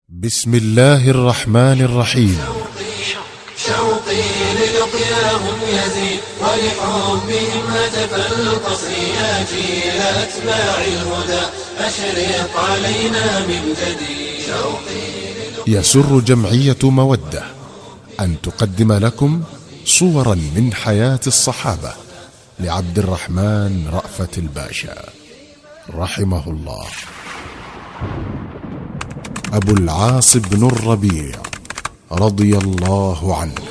بسم الله الرحمن الرحيم. شوقي للقياهم يزيد ولحبهم هتف القصر يا جيل أتباع الهدى أشرق علينا من جديد. يسر جمعية مودة أن تقدم لكم صورا من حياة الصحابة لعبد الرحمن رأفت الباشا رحمه الله. أبو العاص بن الربيع رضي الله عنه.